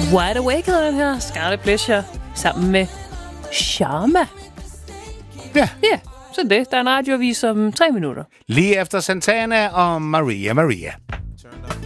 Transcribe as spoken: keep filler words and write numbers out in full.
Wide Awake hedder den her. Scarlet Pleasure sammen med Sharma. Ja. Ja, så det. Der er en radioavis om tre minutter. Lige efter Santana og Maria Maria.